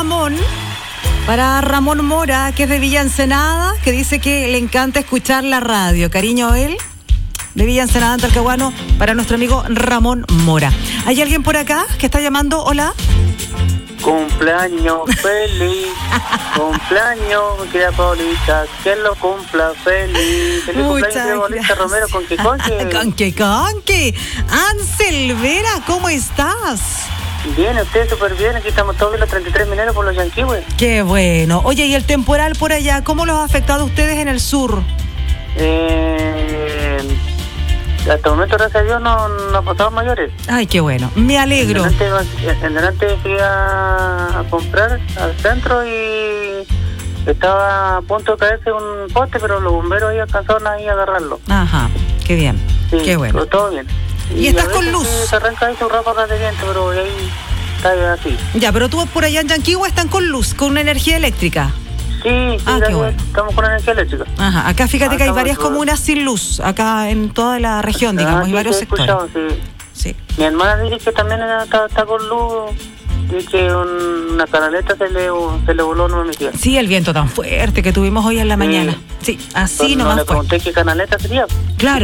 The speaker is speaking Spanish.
Ramón Mora, que es de Villa Ensenada, que dice que le encanta escuchar la radio. Cariño a él, de Villa Ensenada, en Talcahuano, para nuestro amigo Ramón Mora. ¿Hay alguien por acá que está llamando? Hola. Cumpleaños feliz, cumpleaños, querida Paulita, que lo cumpla feliz. Feliz cumpleaños, querida Paulita Romero, con que Conque. Ansel Vera, ¿cómo estás? Bien, usted súper bien, aquí estamos todos los 33 mineros por los Yankees. Qué bueno. Oye, ¿y el temporal por allá, cómo los ha afectado a ustedes en el sur? Hasta el momento, gracias a Dios, no ha pasado mayores. Ay, qué bueno, me alegro. En delante fui a comprar al centro y estaba a punto de caerse un poste, pero los bomberos ahí alcanzaron ahí a agarrarlo. Ajá, qué bien, sí, qué bueno. Todo bien. ¿Y estás con luz? Se arranca ahí un ráfaga de viento, pero ahí está así. Ya, pero tú por allá en Yanquihue están con luz, con una energía eléctrica. Sí, qué bueno. Estamos con energía eléctrica. Ajá, acá fíjate que hay varias comunas sin luz, acá en toda la región, digamos, y varios sectores. Sí. Mi hermana dice que también está con luz, dice que una canaleta se le voló, no me metía. Sí, el viento tan fuerte que tuvimos hoy en la mañana. Sí, así pero nomás le pregunté qué canaleta sería. Claro.